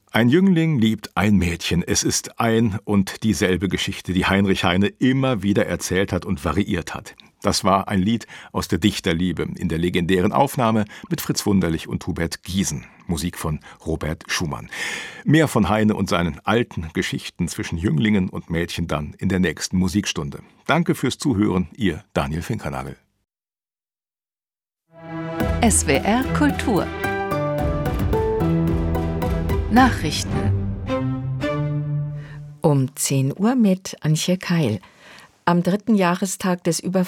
Ein Jüngling liebt ein Mädchen. Es ist ein und dieselbe Geschichte, die Heinrich Heine immer wieder erzählt hat und variiert hat. Das war ein Lied aus der Dichterliebe in der legendären Aufnahme mit Fritz Wunderlich und Hubert Giesen. Musik von Robert Schumann. Mehr von Heine und seinen alten Geschichten zwischen Jünglingen und Mädchen dann in der nächsten Musikstunde. Danke fürs Zuhören, Ihr Daniel Finkernagel. SWR Kultur Nachrichten um 10 Uhr mit Antje Keil. Am 3. Jahrestag des